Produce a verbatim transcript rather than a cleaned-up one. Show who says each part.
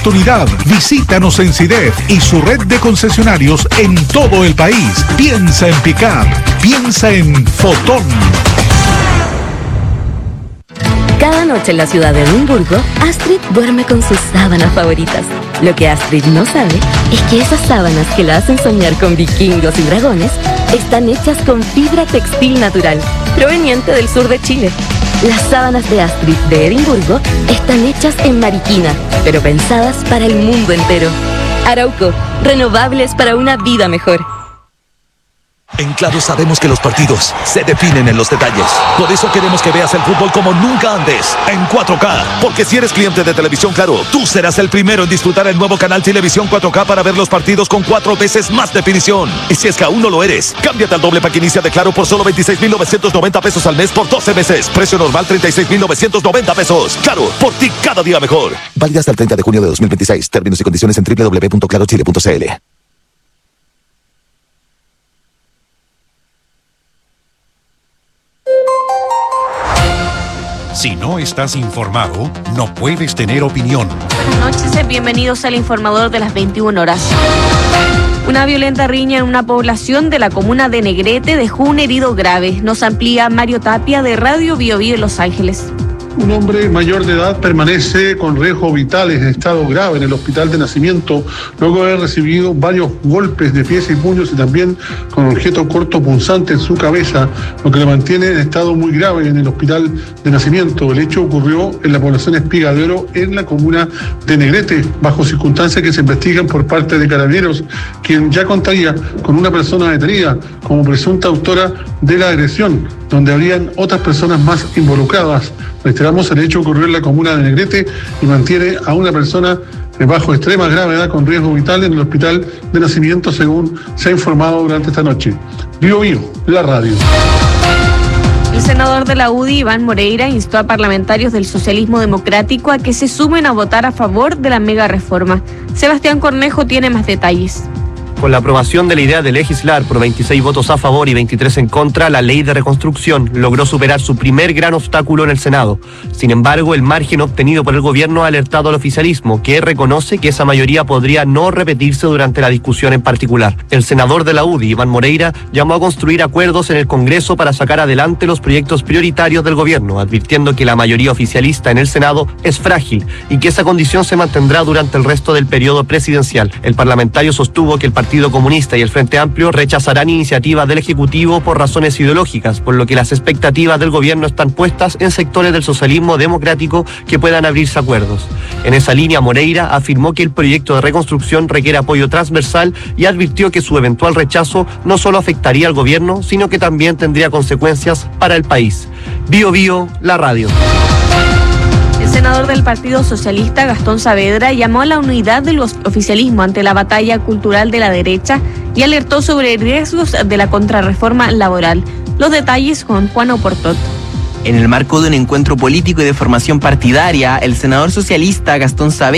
Speaker 1: oportunidad. Visítanos en Sidef y su red de concesionarios en todo el país. Piensa en pick-up. Piensa en Fotón.
Speaker 2: Cada noche en la ciudad de Edimburgo, Astrid duerme con sus sábanas favoritas. Lo que Astrid no sabe es que esas sábanas que la hacen soñar con vikingos y dragones están hechas con fibra textil natural, proveniente del sur de Chile. Las sábanas de Astrid de Edimburgo están hechas en Mariquina, pero pensadas para el mundo entero. Arauco, renovables para una vida mejor.
Speaker 3: En Claro sabemos que los partidos se definen en los detalles. Por eso queremos que veas el fútbol como nunca antes, en cuatro K. Porque si eres cliente de Televisión Claro, tú serás el primero en disfrutar el nuevo canal Televisión cuatro K para ver los partidos con cuatro veces más definición. Y si es que aún no lo eres, cámbiate al doble pack inicia de Claro por solo veintiséis mil novecientos noventa pesos al mes por doce meses. Precio normal treinta y seis mil novecientos noventa pesos. Claro, por ti cada día mejor. Válida hasta el treinta de junio de dos mil veintiséis. Términos y condiciones en doble u doble u doble u punto claro chile punto c l.
Speaker 4: Si no estás informado, no puedes tener opinión.
Speaker 5: Buenas noches, bienvenidos al informador de las veintiuna horas. Una violenta riña en una población de la comuna de Negrete dejó un herido grave. Nos amplía Mario Tapia de Radio Bio Bio en Los Ángeles.
Speaker 6: Un hombre mayor de edad permanece con riesgo vital en estado grave en el hospital de nacimiento, luego de haber recibido varios golpes de pies y puños y también con objeto corto punzante en su cabeza, lo que le mantiene en estado muy grave en el hospital de nacimiento. El hecho ocurrió en la población Espiga de Oro, en la comuna de Negrete, bajo circunstancias que se investigan por parte de Carabineros, quien ya contaría con una persona detenida como presunta autora de la agresión, donde habrían otras personas más involucradas. Reiteramos, el hecho ocurrió en la comuna de Negrete y mantiene a una persona bajo extrema gravedad con riesgo vital en el hospital de nacimiento, según se ha informado durante esta noche. Bio Bio, la radio.
Speaker 5: El senador de la U D I, Iván Moreira, instó a parlamentarios del socialismo democrático a que se sumen a votar a favor de la mega reforma. Sebastián Cornejo tiene más detalles.
Speaker 7: Con la aprobación de la idea de legislar por veintiséis votos a favor y veintitrés en contra, la ley de reconstrucción logró superar su primer gran obstáculo en el Senado. Sin embargo, el margen obtenido por el gobierno ha alertado al oficialismo, que reconoce que esa mayoría podría no repetirse durante la discusión en particular. El senador de la U D I, Iván Moreira, llamó a construir acuerdos en el Congreso para sacar adelante los proyectos prioritarios del gobierno, advirtiendo que la mayoría oficialista en el Senado es frágil y que esa condición se mantendrá durante el resto del periodo presidencial. El parlamentario sostuvo que el Partido Comunista y el Frente Amplio rechazarán iniciativas del Ejecutivo por razones ideológicas, por lo que las expectativas del gobierno están puestas en sectores del socialismo democrático que puedan abrirse acuerdos. En esa línea, Moreira afirmó que el proyecto de reconstrucción requiere apoyo transversal y advirtió que su eventual rechazo no solo afectaría al gobierno, sino que también tendría consecuencias para el país. Bio Bio, la radio.
Speaker 5: El senador del Partido Socialista, Gastón Saavedra, llamó a la unidad del oficialismo ante la batalla cultural de la derecha y alertó sobre riesgos de la contrarreforma laboral. Los detalles con Juan Oportot.
Speaker 8: En el marco de un encuentro político y de formación partidaria, el senador socialista Gastón Saavedra